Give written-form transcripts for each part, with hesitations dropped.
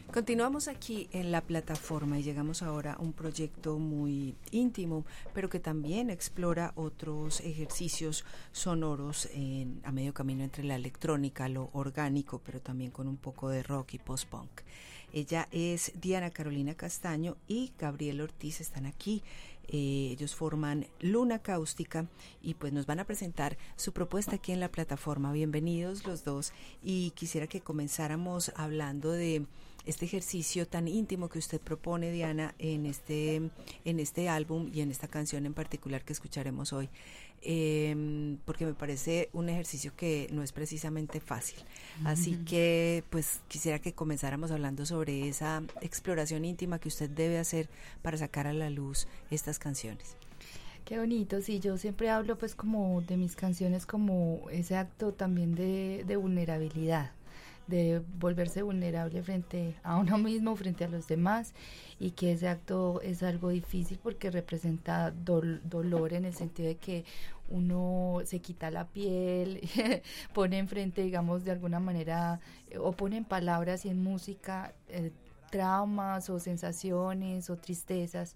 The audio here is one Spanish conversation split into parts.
Continuamos aquí en la plataforma y llegamos ahora a un proyecto muy íntimo, pero que también explora otros ejercicios sonoros a medio camino entre la electrónica, lo orgánico, pero también con un poco de rock y post-punk. Ella es Diana Carolina Castaño y Gabriel Ortiz, están aquí. Ellos forman Luna Cáustica y pues nos van a presentar su propuesta aquí en la plataforma. Bienvenidos los dos, y quisiera que comenzáramos hablando de este ejercicio tan íntimo que usted propone, Diana, en este álbum y en esta canción en particular que escucharemos hoy, porque me parece un ejercicio que no es precisamente fácil. Así que pues quisiera que comenzáramos hablando sobre esa exploración íntima que usted debe hacer para sacar a la luz estas canciones. Qué bonito, sí, yo siempre hablo pues como de mis canciones como ese acto también de vulnerabilidad, de volverse vulnerable frente a uno mismo, frente a los demás, y que ese acto es algo difícil porque representa dolor en el sentido de que uno se quita la piel, pone enfrente, digamos, de alguna manera, o pone en palabras y en música traumas o sensaciones o tristezas.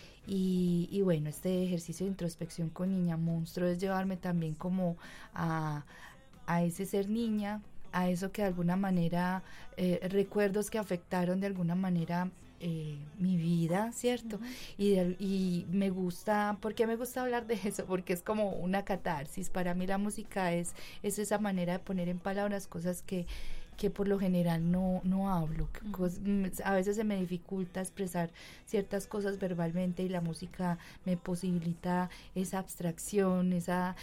Y bueno, este ejercicio de introspección con Niña Monstruo es llevarme también como a ese ser niña, a eso que de alguna manera, recuerdos que afectaron de alguna manera mi vida, ¿cierto? Uh-huh. Y me gusta, ¿por qué me gusta hablar de eso? Porque es como una catarsis. Para mí la música es esa manera de poner en palabras cosas que por lo general no hablo. A veces se me dificulta expresar ciertas cosas verbalmente, y la música me posibilita esa abstracción,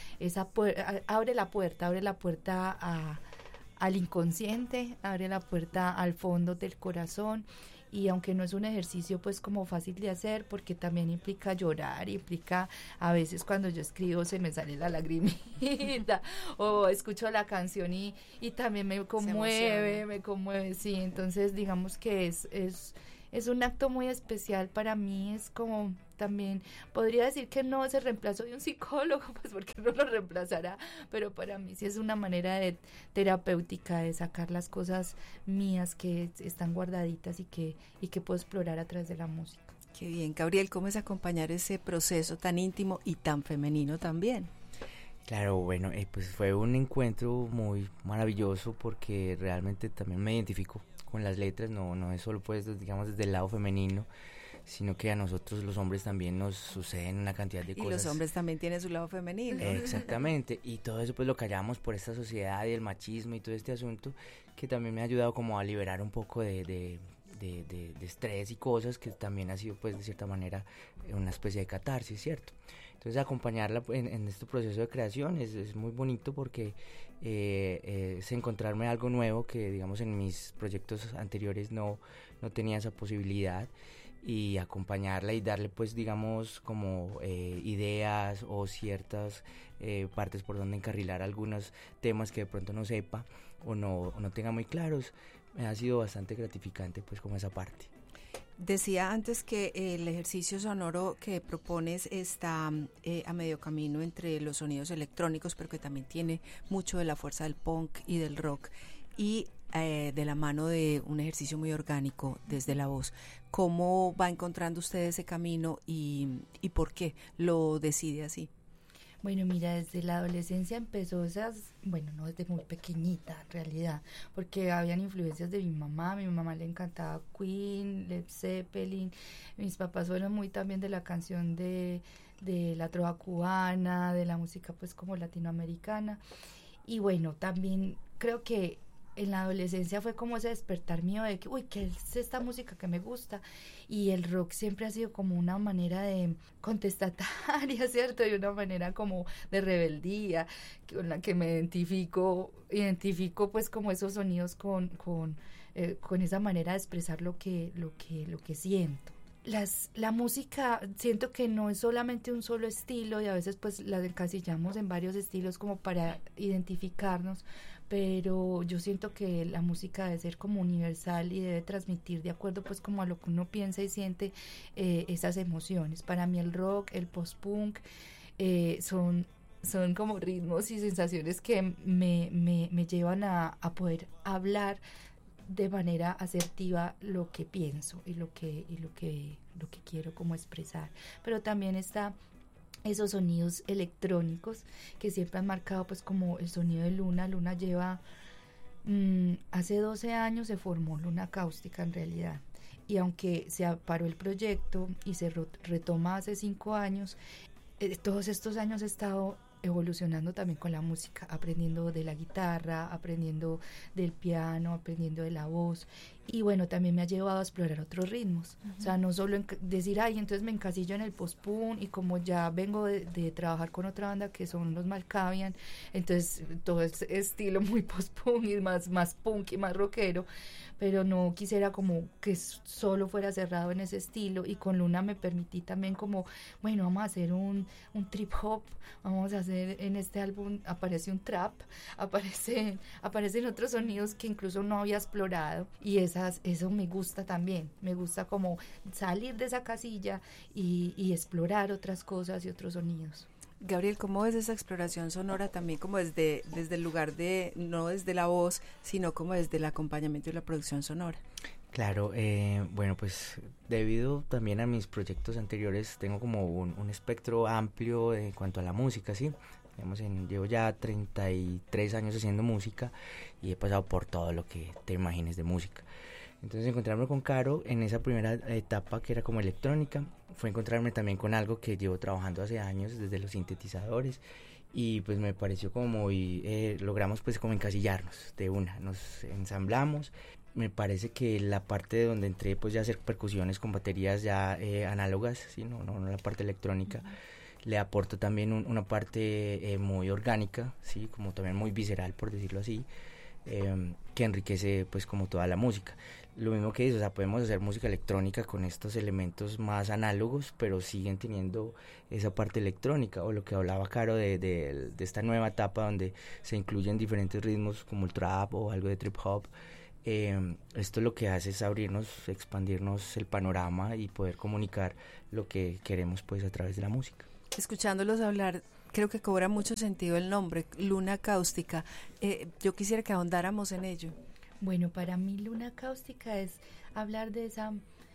abre la puerta al inconsciente, abre la puerta al fondo del corazón. Y aunque no es un ejercicio pues como fácil de hacer, porque también implica llorar, implica a veces cuando yo escribo se me sale la lagrimita o escucho la canción y también me conmueve, sí. Entonces digamos que es un acto muy especial para mí. Es como, también podría decir que no es el reemplazo de un psicólogo, pues porque no lo reemplazará, pero para mí sí es una manera terapéutica de sacar las cosas mías que están guardaditas y que puedo explorar a través de la música. Qué bien, Gabriel, ¿cómo es acompañar ese proceso tan íntimo y tan femenino también? Claro, bueno, pues fue un encuentro muy maravilloso porque realmente también me identifico con las letras, no es solo pues digamos desde el lado femenino, sino que a nosotros los hombres también nos suceden una cantidad de cosas. Y los hombres también tienen su lado femenino. Exactamente, y todo eso pues lo callamos por esta sociedad y el machismo y todo este asunto, que también me ha ayudado como a liberar un poco de estrés y cosas, que también ha sido pues de cierta manera una especie de catarsis, ¿cierto? Entonces acompañarla en este proceso de creación es muy bonito porque es encontrarme algo nuevo que digamos en mis proyectos anteriores no tenía esa posibilidad, y acompañarla y darle pues digamos como ideas o ciertas partes por donde encarrilar algunos temas que de pronto no sepa o no tenga muy claros. Me ha sido bastante gratificante pues como esa parte. Decía antes que el ejercicio sonoro que propones está a medio camino entre los sonidos electrónicos, pero que también tiene mucho de la fuerza del punk y del rock, y de la mano de un ejercicio muy orgánico desde la voz. ¿Cómo va encontrando usted ese camino y por qué lo decide así? Bueno, mira, desde la adolescencia empezó no desde muy pequeñita en realidad, porque habían influencias de mi mamá le encantaba Queen, Led Zeppelin, mis papás fueron muy también de la canción de la trova cubana, de la música pues como latinoamericana, y bueno, también creo que en la adolescencia fue como ese despertar mío de que, ¿qué es esta música que me gusta? Y el rock siempre ha sido como una manera de contestataria, ¿cierto? Y una manera como de rebeldía, con la que me identifico pues como esos sonidos con esa manera de expresar lo que siento. La música siento que no es solamente un solo estilo, y a veces pues la encasillamos en varios estilos como para identificarnos, pero yo siento que la música debe ser como universal y debe transmitir de acuerdo pues como a lo que uno piensa y siente esas emociones. Para mí el rock, el post-punk son como ritmos y sensaciones que me llevan a poder hablar de manera asertiva lo que pienso y lo que quiero como expresar. Pero también está esos sonidos electrónicos que siempre han marcado pues como el sonido de Luna. Luna lleva, hace 12 años se formó Luna Cáustica en realidad, y aunque se paró el proyecto y se retoma hace 5 años, todos estos años he estado evolucionando también con la música, aprendiendo de la guitarra, aprendiendo del piano, aprendiendo de la voz, y bueno, también me ha llevado a explorar otros ritmos. Uh-huh. O sea, no solo decir, ay, entonces me encasillo en el post-punk, y como ya vengo de trabajar con otra banda que son los Malkavian, entonces todo es estilo muy post-punk y más punk y más rockero, pero no quisiera como que solo fuera cerrado en ese estilo, y con Luna me permití también como, bueno, vamos a hacer un trip hop, vamos a hacer, en este álbum aparece un trap, aparecen otros sonidos que incluso no había explorado, y eso me gusta también, me gusta como salir de esa casilla y explorar otras cosas y otros sonidos. Gabriel, ¿cómo ves esa exploración sonora también como desde el lugar de, no desde la voz, sino como desde el acompañamiento y la producción sonora? Claro, bueno, pues debido también a mis proyectos anteriores tengo como un espectro amplio en cuanto a la música, ¿sí? Digamos, llevo ya 33 años haciendo música y he pasado por todo lo que te imagines de música. Entonces encontrarme con Caro en esa primera etapa que era como electrónica, fue encontrarme también con algo que llevo trabajando hace años, desde los sintetizadores, y pues me pareció como muy, logramos pues como encasillarnos de una, nos ensamblamos. Me parece que la parte donde entré pues ya a hacer percusiones con baterías ya análogas, ¿sí? no la parte electrónica, le aporto también una parte muy orgánica, ¿sí? Como también muy visceral, por decirlo así, que enriquece pues como toda la música. Lo mismo que dices, o sea, podemos hacer música electrónica con estos elementos más análogos, pero siguen teniendo esa parte electrónica, o lo que hablaba Caro de esta nueva etapa donde se incluyen diferentes ritmos como el trap o algo de trip hop. Esto lo que hace es abrirnos, expandirnos el panorama y poder comunicar lo que queremos pues a través de la música. Escuchándolos hablar, creo que cobra mucho sentido el nombre, Luna Cáustica. Yo quisiera que ahondáramos en ello. Bueno, para mí Luna Cáustica es hablar de eso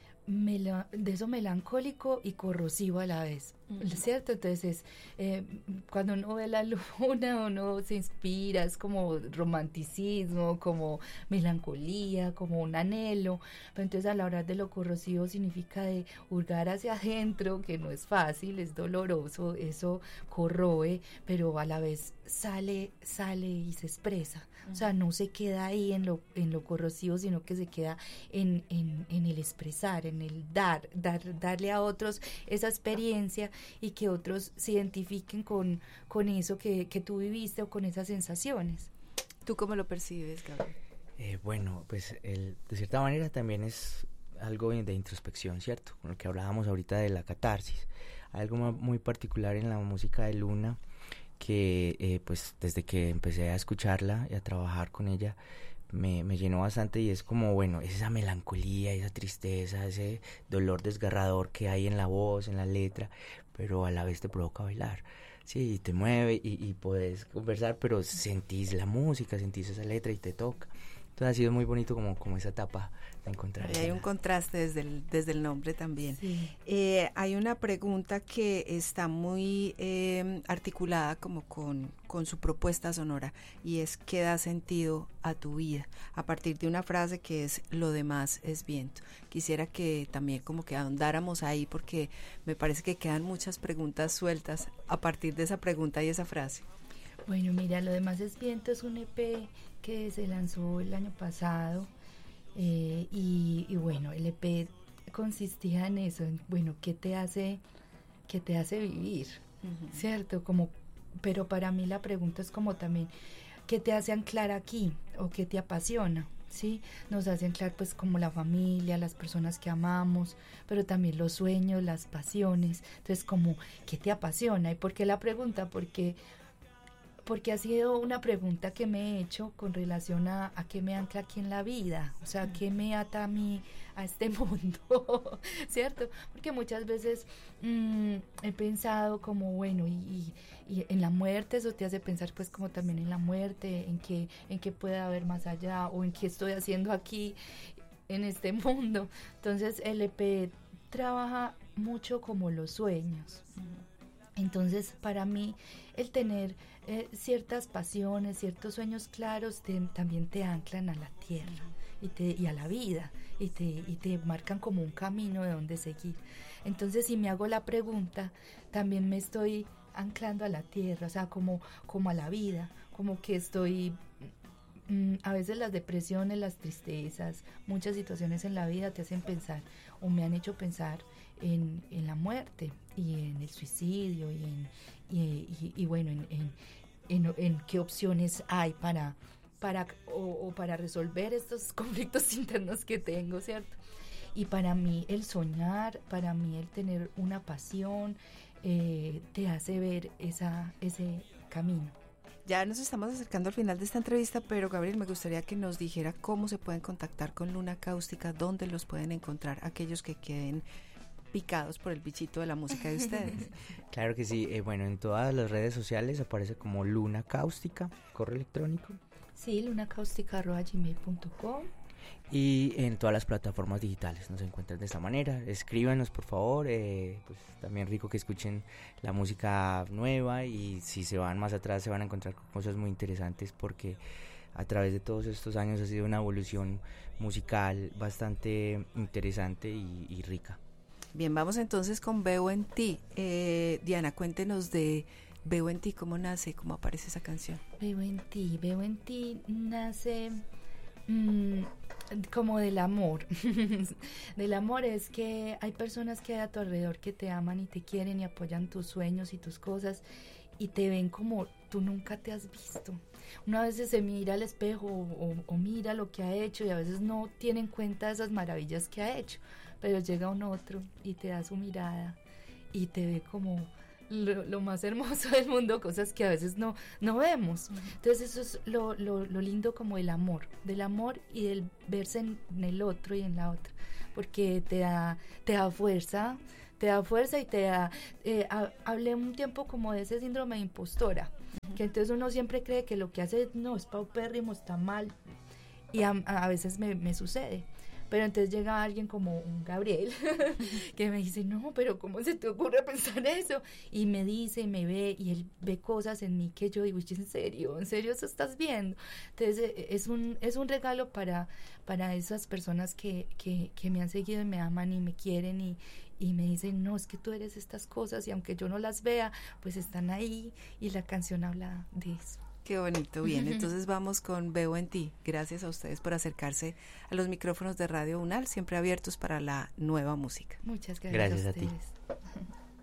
melancólico y corrosivo a la vez, ¿cierto? Entonces, cuando uno ve la luna, uno se inspira, es como romanticismo, como melancolía, como un anhelo, pero entonces a la hora de lo corrosivo significa de hurgar hacia adentro, que no es fácil, es doloroso, eso corroe, pero a la vez sale y se expresa. O sea, no se queda ahí en lo corrosivo, sino que se queda en el expresar, en el darle a otros esa experiencia, y que otros se identifiquen con eso que tú viviste, o con esas sensaciones. ¿Tú cómo lo percibes, Gabriel? Bueno, pues de cierta manera también es algo de introspección, ¿cierto? Con lo que hablábamos ahorita de la catarsis. Algo muy particular en la música de Luna, que pues desde que empecé a escucharla y a trabajar con ella me llenó bastante, y es como, bueno, es esa melancolía, esa tristeza, ese dolor desgarrador que hay en la voz, en la letra, pero a la vez te provoca bailar, sí, te mueve y puedes conversar, pero sentís la música, sentís esa letra y te toca. Entonces ha sido muy bonito como esa etapa de encontrar. Y hay un contraste desde el nombre también. Sí. Hay una pregunta que está muy articulada como con su propuesta sonora, y es: ¿qué da sentido a tu vida? A partir de una frase que es: lo demás es viento. Quisiera que también como que ahondáramos ahí, porque me parece que quedan muchas preguntas sueltas a partir de esa pregunta y esa frase. Bueno, mira, Lo demás es viento es un EP que se lanzó el año pasado, y bueno, el EP consistía en eso, en, bueno, ¿qué te hace vivir? Uh-huh. ¿Cierto? Pero para mí la pregunta es como también, ¿qué te hace anclar aquí? ¿O qué te apasiona? ¿Sí? Nos hace anclar pues como la familia, las personas que amamos, pero también los sueños, las pasiones. Entonces, como, ¿qué te apasiona? ¿Y por qué la pregunta? Porque porque ha sido una pregunta que me he hecho con relación a qué me ancla aquí en la vida, o sea, qué me ata a mí a este mundo, ¿cierto? Porque muchas veces he pensado como, bueno, y en la muerte, eso te hace pensar pues como también en la muerte, en qué puede haber más allá, o en qué estoy haciendo aquí en este mundo. Entonces el EP trabaja mucho como los sueños. Entonces, para mí, el tener ciertas pasiones, ciertos sueños claros, también te anclan a la tierra y a la vida, y te marcan como un camino de donde seguir. Entonces, si me hago la pregunta, también me estoy anclando a la tierra, o sea, como a la vida, como que estoy... a veces las depresiones, las tristezas, muchas situaciones en la vida te hacen pensar, o me han hecho pensar en la muerte y en el suicidio y bueno, en qué opciones hay para resolver estos conflictos internos que tengo, ¿cierto? Y para mí el soñar, para mí el tener una pasión, te hace ver ese camino. Ya nos estamos acercando al final de esta entrevista, pero Gabriel, me gustaría que nos dijera cómo se pueden contactar con Luna Cáustica, dónde los pueden encontrar aquellos que queden picados por el bichito de la música de ustedes. Claro que sí, bueno, en todas las redes sociales aparece como Luna Cáustica, correo electrónico. Sí, lunacáustica@gmail.com. Y en todas las plataformas digitales nos encuentran de esta manera. Escríbanos por favor, pues también rico que escuchen la música nueva, y si se van más atrás se van a encontrar con cosas muy interesantes, porque a través de todos estos años ha sido una evolución musical bastante interesante y rica. Bien, vamos entonces con Veo en ti. Diana, cuéntenos de Veo en ti, cómo nace, cómo aparece esa canción. Veo en ti nace como del amor. Del amor es que hay personas que hay a tu alrededor que te aman y te quieren y apoyan tus sueños y tus cosas, y te ven como tú nunca te has visto. Una vez se mira al espejo o mira lo que ha hecho, y a veces no tiene en cuenta esas maravillas que ha hecho, pero llega un otro y te da su mirada y te ve como lo más hermoso del mundo, cosas que a veces no vemos. Entonces eso es lo lindo como del amor y del verse en el otro y en la otra, porque te da fuerza y te da... hablé un tiempo como de ese síndrome de impostora, que entonces uno siempre cree que lo que hace no es paupérrimo, está mal, y a veces me sucede. Pero entonces llega alguien como un Gabriel que me dice, no, pero ¿cómo se te ocurre pensar eso? Y me dice, y me ve, y él ve cosas en mí que yo digo, ¿en serio eso estás viendo? Entonces es un regalo para esas personas que me han seguido y me aman y me quieren y me dicen, no, es que tú eres estas cosas, y aunque yo no las vea, pues están ahí, y la canción habla de eso. Qué bonito, bien, entonces vamos con Veo en ti. Gracias a ustedes por acercarse a los micrófonos de Radio UNAL, siempre abiertos para la nueva música. Muchas gracias a ti. ustedes.